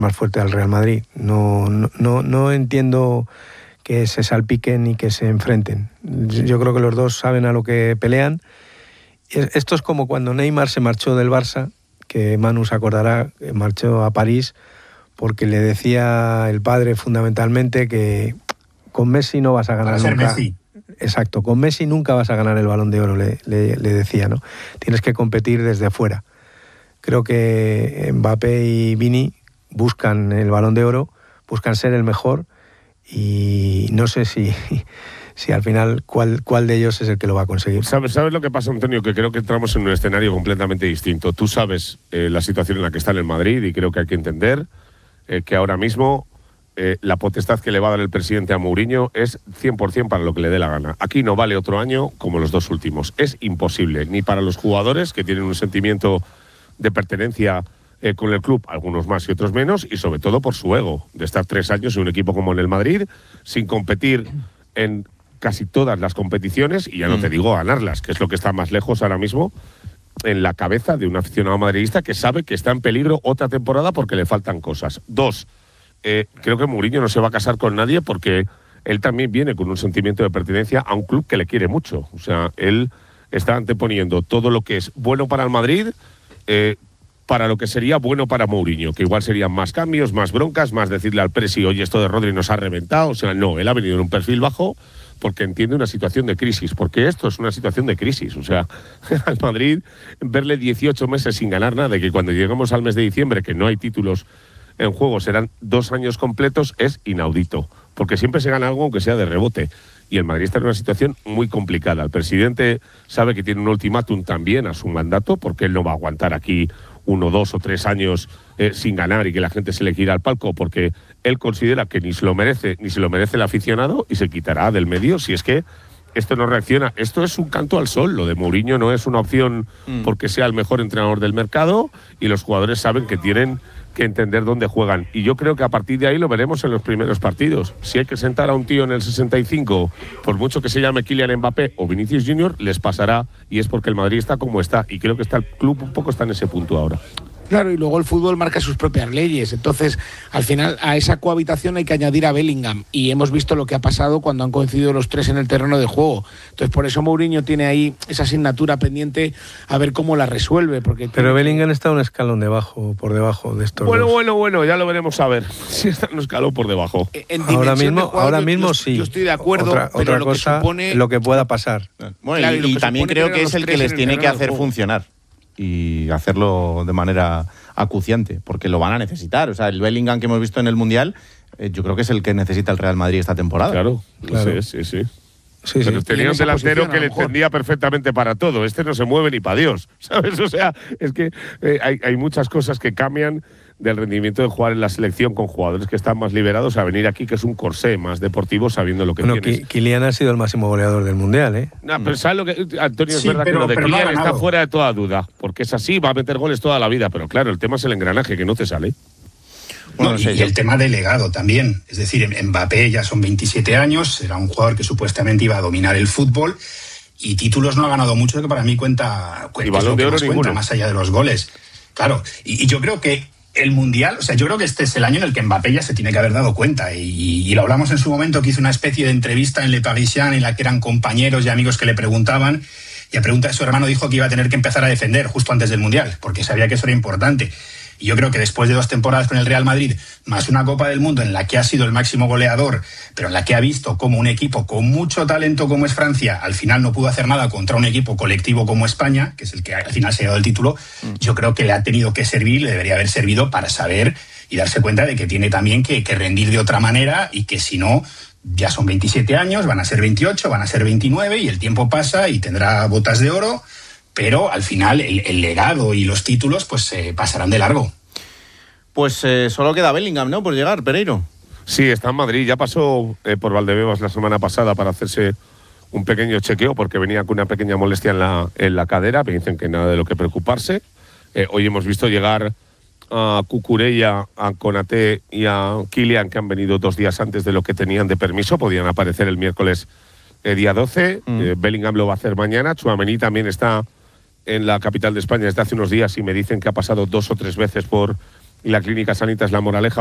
más fuerte al Real Madrid. No entiendo que se salpiquen y que se enfrenten. Yo creo que los dos saben a lo que pelean. Esto es como cuando Neymar se marchó del Barça, que Manu se acordará, marchó a París porque le decía el padre fundamentalmente que con Messi no vas a ganar nunca. Messi. Exacto, con Messi nunca vas a ganar el Balón de Oro, le decía, ¿no? Tienes que competir desde afuera. Creo que Mbappé y Vini buscan el Balón de Oro, buscan ser el mejor y no sé si al final cuál de ellos es el que lo va a conseguir. ¿Sabes lo que pasa, Antonio? Que creo que entramos en un escenario completamente distinto. Tú sabes la situación en la que está en el Madrid y creo que hay que entender que ahora mismo la potestad que le va a dar el presidente a Mourinho es 100% para lo que le dé la gana. Aquí no vale otro año como los dos últimos. Es imposible, ni para los jugadores que tienen un sentimiento de pertenencia con el club, algunos más y otros menos, y sobre todo por su ego, de estar 3 años en un equipo como en el Madrid, sin competir en casi todas las competiciones, y ya no te digo ganarlas, que es lo que está más lejos ahora mismo en la cabeza de un aficionado madridista que sabe que está en peligro otra temporada porque le faltan cosas. 2, creo que Mourinho no se va a casar con nadie porque él también viene con un sentimiento de pertenencia a un club que le quiere mucho. O sea, él está anteponiendo todo lo que es bueno para el Madrid para lo que sería bueno para Mourinho, que igual serían más cambios, más broncas, más decirle al presi, oye, esto de Rodri nos ha reventado. O sea, no, él ha venido en un perfil bajo porque entiende una situación de crisis, porque esto es una situación de crisis. O sea, al Madrid verle 18 meses sin ganar nada y que cuando lleguemos al mes de diciembre, que no hay títulos en juego, serán 2 años completos, es inaudito, porque siempre se gana algo aunque sea de rebote. Y el Madrid está en una situación muy complicada. El presidente sabe que tiene un ultimátum también a su mandato, porque él no va a aguantar aquí 1, 2 o 3 años sin ganar y que la gente se le quiera al palco, porque él considera que ni se lo merece el aficionado y se quitará del medio si es que esto no reacciona. Esto es un canto al sol. Lo de Mourinho no es una opción porque sea el mejor entrenador del mercado, y los jugadores saben que tienen que entender dónde juegan. Y yo creo que a partir de ahí lo veremos en los primeros partidos. Si hay que sentar a un tío en el 65, por mucho que se llame Kylian Mbappé o Vinicius Junior, les pasará, y es porque el Madrid está como está, y creo que el club un poco está en ese punto ahora. Claro, y luego el fútbol marca sus propias leyes. Entonces, al final, a esa cohabitación hay que añadir a Bellingham. Y hemos visto lo que ha pasado cuando han coincidido los tres en el terreno de juego. Entonces, por eso Mourinho tiene ahí esa asignatura pendiente a ver cómo la resuelve. Pero Bellingham está un escalón por debajo de estos dos. Bueno, ya lo veremos a ver si está un escalón por debajo. Ahora mismo sí. Yo estoy de acuerdo, otra lo cosa, que supone... lo que pueda pasar. Bueno, claro, y también creo que es el que les tiene que hacer funcionar. Y hacerlo de manera acuciante, porque lo van a necesitar. O sea, el Bellingham que hemos visto en el Mundial, yo creo que es el que necesita el Real Madrid esta temporada. Claro. Sí. Pero tenía un delantero que le entendía perfectamente para todo. Este no se mueve ni para Dios, ¿sabes? O sea, es que hay muchas cosas que cambian del rendimiento de jugar en la selección con jugadores que están más liberados a venir aquí, que es un corsé más deportivo, sabiendo lo que tienes. Kylian ha sido el máximo goleador del Mundial, ¿eh? No, pero ¿sabes lo que, Antonio? Es verdad que lo de Kylian está fuera de toda duda, porque es así, va a meter goles toda la vida, pero claro, el tema es el engranaje, que no te sale. Bueno, y el tema del legado también. Es decir, Mbappé ya son 27 años, era un jugador que supuestamente iba a dominar el fútbol, y títulos no ha ganado mucho, que para mí cuenta y Balón de Oro ninguno, más allá de los goles. Claro, y yo creo que el Mundial, o sea, yo creo que este es el año en el que Mbappé ya se tiene que haber dado cuenta, y lo hablamos en su momento, que hizo una especie de entrevista en Le Parisien en la que eran compañeros y amigos que le preguntaban, y a pregunta de su hermano dijo que iba a tener que empezar a defender justo antes del Mundial, porque sabía que eso era importante. Y yo creo que después de 2 temporadas con el Real Madrid, más una Copa del Mundo en la que ha sido el máximo goleador, pero en la que ha visto como un equipo con mucho talento como es Francia, al final no pudo hacer nada contra un equipo colectivo como España, que es el que al final se ha dado el título, yo creo que le ha tenido que servir, le debería haber servido para saber y darse cuenta de que tiene también que rendir de otra manera, y que si no, ya son 27 años, van a ser 28, van a ser 29, y el tiempo pasa y tendrá botas de oro, pero al final el legado y los títulos pues pasarán de largo. Pues solo queda Bellingham, ¿no?, por llegar, Pereiro. Sí, está en Madrid, ya pasó por Valdebebas la semana pasada para hacerse un pequeño chequeo, porque venía con una pequeña molestia en la cadera, me dicen que nada de lo que preocuparse. Hoy hemos visto llegar a Cucurella, a Konaté y a Kylian, que han venido 2 días antes de lo que tenían de permiso, podían aparecer el miércoles día 12, Bellingham lo va a hacer mañana. Tchouaméni también está en la capital de España desde hace unos días, y me dicen que ha pasado 2 o 3 veces por y la Clínica Sanitas La Moraleja